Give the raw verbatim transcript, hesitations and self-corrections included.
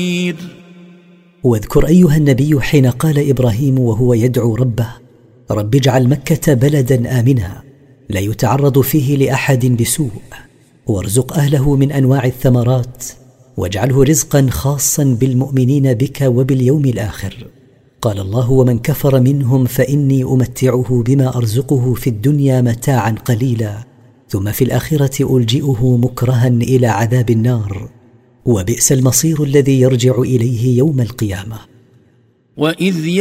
واذكر أيها النبي حين قال إبراهيم وهو يدعو ربه: رب اجعل مكة بلدا آمنا لا يتعرض فيه لأحد بسوء، وارزق أهله من أنواع الثمرات، واجعله رزقا خاصا بالمؤمنين بك وباليوم الآخر. قال الله: ومن كفر منهم فإني أمتعه بما أرزقه في الدنيا متاعا قليلا، ثم في الآخرة ألجئه مكرها إلى عذاب النار، وبئس المصير الذي يرجع إليه يوم القيامة. وإذ